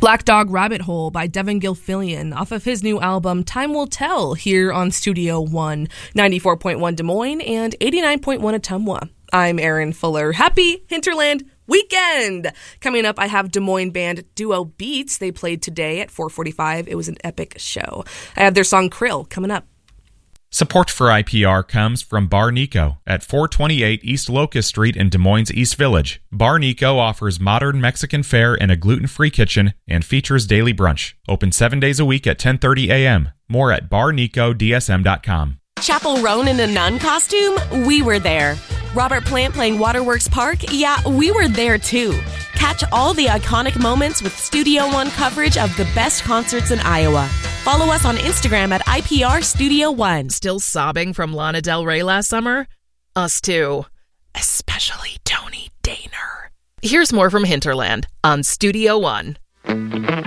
Black Dog Rabbit Hole by Devin Gilfillian off of his new album Time Will Tell here on Studio One, 94.1 Des Moines and 89.1 Ottumwa. I'm Erin Fuller. Happy Hinterland weekend! Coming up, I have Des Moines band Duo Beats. They played today at 4:45. It was an epic show. I have their song Krill coming up. Support for IPR comes from Bar Nico at 428 East Locust Street in Des Moines East Village. Bar Nico offers modern Mexican fare and a gluten-free kitchen and features daily brunch. Open 7 days a week at 10:30 a.m. More at barnicodsm.com. Chappell Roan in a nun costume? We were there. Robert Plant playing Waterworks Park? Yeah, we were there too. Catch all the iconic moments with Studio One coverage of the best concerts in Iowa. Follow us on Instagram at IPR Studio One. Still sobbing from Lana Del Rey last summer? Us too. Especially Tony Daner. Here's more from Hinterland on Studio One.